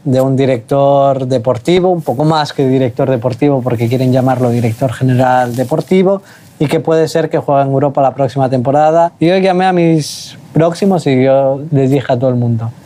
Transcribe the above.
de un director deportivo, un poco más que director deportivo porque quieren llamarlo director general deportivo, y que puede ser que juegue en Europa la próxima temporada. Y yo llamé a mis próximos y yo les dije a todo el mundo: